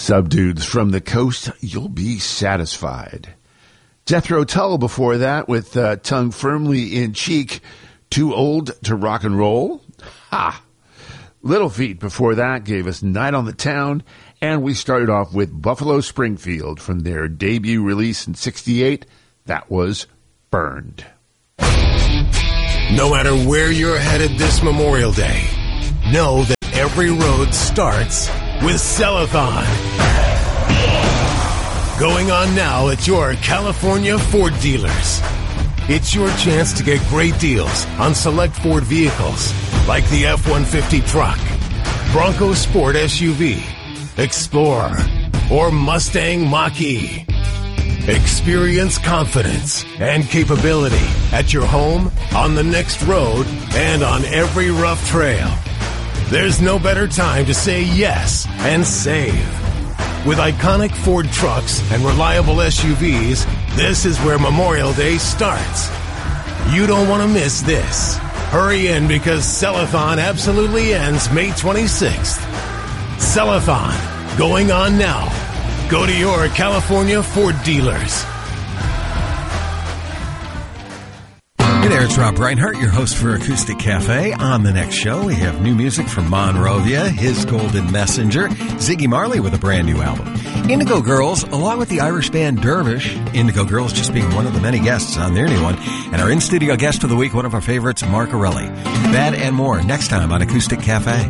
Subdudes from the coast, you'll be satisfied. Jethro Tull before that with tongue firmly in cheek, too old to rock and roll. Ha! Little Feat before that gave us Night on the Town, and we started off with Buffalo Springfield from their debut release in '68. That was Burned. No matter where you're headed this Memorial Day, know that every road starts with Cellathon. Going on now at your California Ford dealers. It's your chance to get great deals on select Ford vehicles like the F-150 truck, Bronco Sport SUV, Explorer, or Mustang Mach-E. Experience confidence and capability at your home, on the next road, and on every rough trail. There's no better time to say yes and save. With iconic Ford trucks and reliable SUVs, this is where Memorial Day starts. You don't want to miss this. Hurry in because Cellathon absolutely ends May 26th. Cellathon, going on now. Go to your California Ford dealers. Hey there, it's Rob Reinhart, your host for Acoustic Cafe. On the next show, we have new music from Monrovia, His Golden Messenger, Ziggy Marley with a brand new album, Indigo Girls, along with the Irish band Dervish, Indigo Girls just being one of the many guests on their new one, and our in-studio guest of the week, one of our favorites, Mark Arelli. That and more next time on Acoustic Cafe.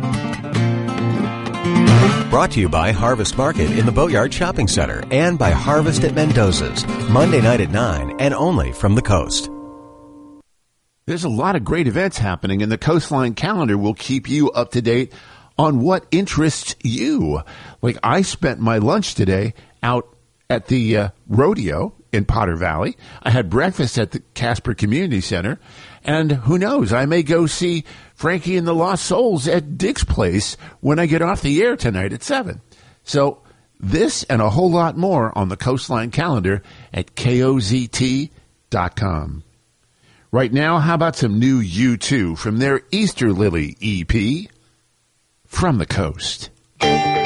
Brought to you by Harvest Market in the Boatyard Shopping Center and by Harvest at Mendoza's, Monday night at 9 and only from the coast. There's a lot of great events happening, and the Coastline calendar will keep you up to date on what interests you. Like, I spent my lunch today out at the rodeo in Potter Valley. I had breakfast at the Casper Community Center, and who knows, I may go see Frankie and the Lost Souls at Dick's Place when I get off the air tonight at 7. So this and a whole lot more on the Coastline calendar at KOZT.com. Right now, how about some new U2 from their Easter Lily EP, From the Coast.